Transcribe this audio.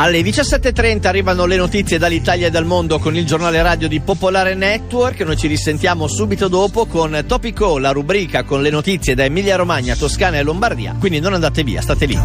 Alle 17.30 arrivano le notizie dall'Italia e dal mondo con il giornale radio di Popolare Network. Noi ci risentiamo subito dopo con Topico, la rubrica con le notizie da Emilia Romagna, Toscana e Lombardia. Quindi non andate via, state lì.